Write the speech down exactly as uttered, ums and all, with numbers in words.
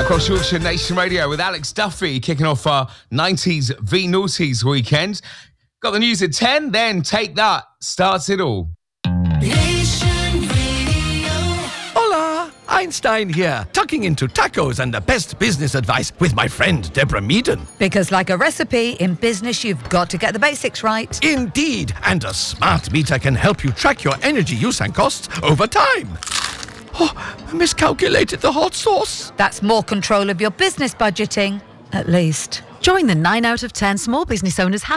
Across Yorkshire Nation Radio with Alex Duffy kicking off our nineties v Noughties weekend. Got the news at ten, then Take That starts it all. Nation Radio. Hola, Einstein here, tucking into tacos and the best business advice with my friend Deborah Meaden. Because like a recipe, in business you've got to get the basics right. Indeed, and a smart meter can help you track your energy use and costs over time. Oh, I miscalculated the hot sauce. That's more control of your business budgeting, at least. Join the nine out of ten small business owners happy